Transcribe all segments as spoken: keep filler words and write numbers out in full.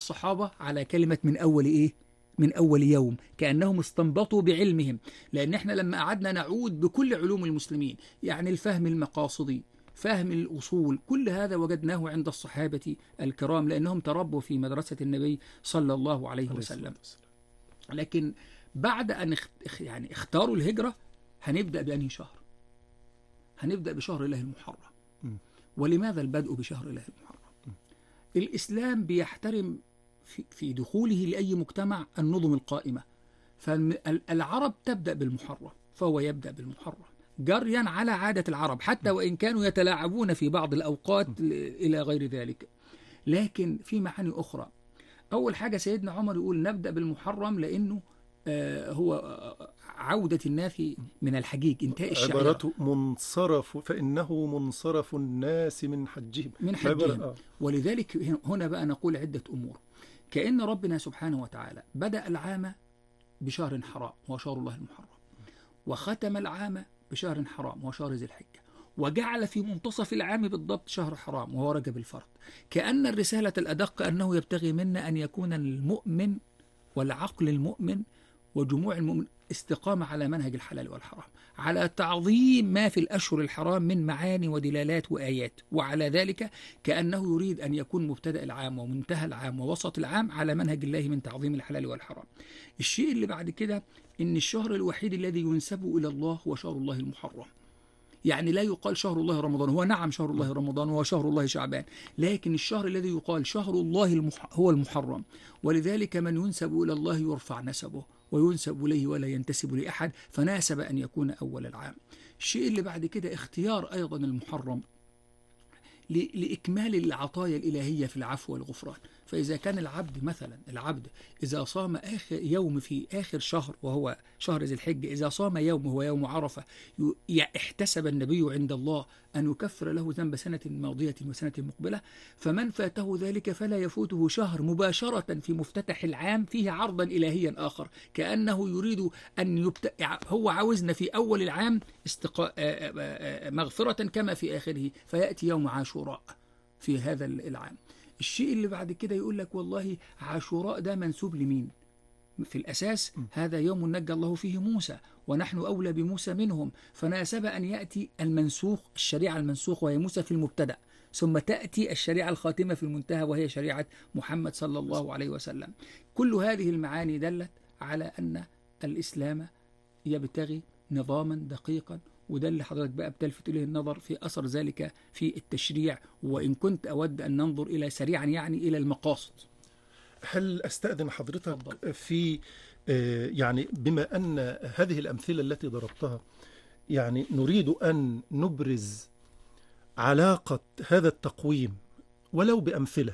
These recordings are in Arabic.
الصحابة على كلمة من أول إيه؟ من أول يوم، كأنهم استنبطوا بعلمهم. لأن إحنا لما قعدنا نعود بكل علوم المسلمين، يعني الفهم المقاصدي، فهم الأصول، كل هذا وجدناه عند الصحابة الكرام، لأنهم تربوا في مدرسة النبي صلى الله عليه وسلم. لكن بعد أن اخ- يعني اختاروا الهجرة، هنبدأ بأنهي شهر؟ هنبدأ بشهر الله المحرم. ولماذا البدء بشهر الله المحرم؟ الإسلام بيحترم في في دخوله لأي مجتمع النظم القائمة، فالعرب تبدأ بالمحرم، فهو يبدأ بالمحرم جريا على عادة العرب، حتى وإن كانوا يتلاعبون في بعض الأوقات إلى غير ذلك. لكن في معاني أخرى. أول حاجة سيدنا عمر يقول نبدأ بالمحرم لأنه آه هو آه عودة الناس من الحجيج، انتهاء الشعيرة، عبارته منصرف، فإنه منصرف الناس من حجهم من حجهم. آه. ولذلك هنا بقى نقول عدة أمور. كأن ربنا سبحانه وتعالى بدأ العام بشهر حرام وهو شهر الله المحرم، وختم العام بشهر حرام وهو شهر ذي الحجة، وجعل في منتصف العام بالضبط شهر حرام وهو رجب الفرد. كأن الرسالة الأدق أنه يبتغي منا أن يكون المؤمن والعقل المؤمن وجموع المؤمن استقامة على منهج الحلال والحرام، على تعظيم ما في الأشهر الحرام من معاني ودلالات وآيات، وعلى ذلك كأنه يريد أن يكون مبتدأ العام ومنتهى العام ووسط العام على منهج الله من تعظيم الحلال والحرام. الشيء اللي بعد كده إن الشهر الوحيد الذي ينسب إلى الله هو شهر الله المحرم. يعني لا يقال شهر الله رمضان، هو نعم شهر الله رمضان وهو شهر الله شعبان، لكن الشهر الذي يقال شهر الله المح... هو المحرم. ولذلك من ينسب إلى الله يرفع نسبه، وينسب إليه ولا ينتسب لأحد، فناسب أن يكون أول العام. الشيء اللي بعد كده اختيار أيضا المحرم لإكمال العطايا الإلهية في العفو والغفران. فإذا كان العبد مثلا العبد إذا صام آخر يوم في آخر شهر وهو شهر ذي الحجة، إذا صام يوم هو يوم عرفة، احتسب النبي عند الله أن يكفر له ذنب سنة ماضية وسنة مقبلة. فمن فاته ذلك فلا يفوته شهر مباشرة في مفتتح العام فيه عرضا إلهيا آخر، كأنه يريد أن يبت... هو عاوزنا في أول العام استق... مغفرة كما في آخره، فيأتي يوم عاشوراء في هذا العام. الشيء اللي بعد كده يقول لك والله عاشوراء ده منسوب لمين؟ في الأساس هذا يوم نجى الله فيه موسى ونحن أولى بموسى منهم، فناسب أن يأتي المنسوخ، الشريعة المنسوخ وهي موسى في المبتدأ، ثم تأتي الشريعة الخاتمة في المنتهى وهي شريعة محمد صلى الله عليه وسلم. كل هذه المعاني دلت على أن الإسلام يبتغي نظاما دقيقا، وده اللي حضرتك بقى بتلفت إليه النظر في أثر ذلك في التشريع. وإن كنت أود أن ننظر إلى سريعا يعني إلى المقاصد. هل أستأذن حضرتك فضل. في يعني بما أن هذه الأمثلة التي ضربتها يعني نريد أن نبرز علاقة هذا التقويم ولو بأمثلة.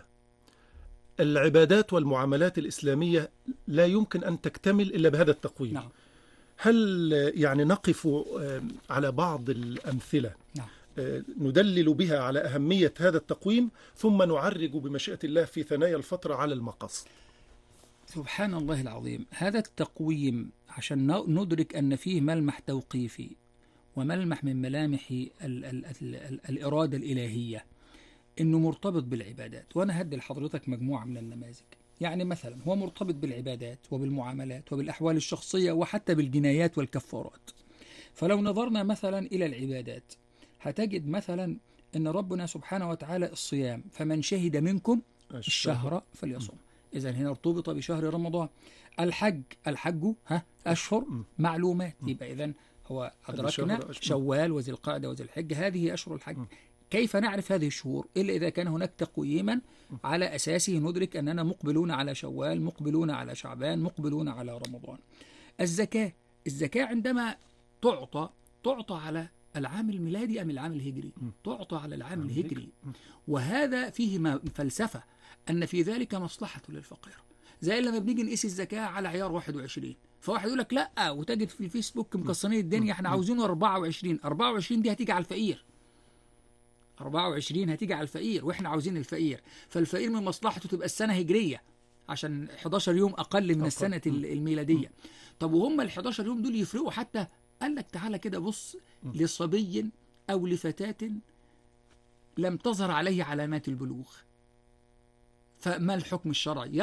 العبادات والمعاملات الإسلامية لا يمكن أن تكتمل إلا بهذا التقويم. نعم. هل يعني نقف على بعض الأمثلة نعم. ندلل بها على أهمية هذا التقويم، ثم نعرج بمشيئة الله في ثنايا الفترة على المقاصد؟ سبحان الله العظيم. هذا التقويم عشان ندرك أن فيه ملمح توقيفي وملمح من ملامح ال ال ال ال الإرادة الإلهية، إنه مرتبط بالعبادات. وأنا هدي لحضرتك مجموعة من النماذج. يعني مثلا هو مرتبط بالعبادات وبالمعاملات وبالأحوال الشخصية وحتى بالجنايات والكفارات. فلو نظرنا مثلا إلى العبادات هتجد مثلا أن ربنا سبحانه وتعالى الصيام، فمن شهد منكم الشهر فليصم، إذا هنا ارتبط بشهر رمضان. الحج الحج ها أشهر معلومات، يبقى إذن هو أدركنا شوال وذي القعدة وذي الحج، هذه أشهر الحج. كيف نعرف هذه الشهور إلا إذا كان هناك تقويما على أساسه ندرك أننا مقبلون على شوال، مقبلون على شعبان، مقبلون على رمضان. الزكاة الزكاة عندما تعطى تعطى على العام الميلادي أم العام الهجري؟ تعطى على العام الهجري. وهذا فيه فلسفة أن في ذلك مصلحة للفقير. زي لما بنيجي نقيس الزكاة على عيار واحد وعشرين، فواحد يقول لك لا، وتجد في الفيسبوك مكسرين الدنيا احنا عاوزينه أربعة وعشرين. أربعة وعشرين دي هتيجي على الفقير، أربعة وعشرين هتيجي على الفقير، واحنا عاوزين الفقير. فالفقير من مصلحته تبقى السنة هجرية عشان حداشر يوم أقل من السنة الميلادية. طب وهم ال حداشر يوم دول يفرقوا حتى؟ قال لك تعالى كده بص لصبي أو لفتاة لم تظهر عليه علامات البلوغ، فما الحكم الشرعي؟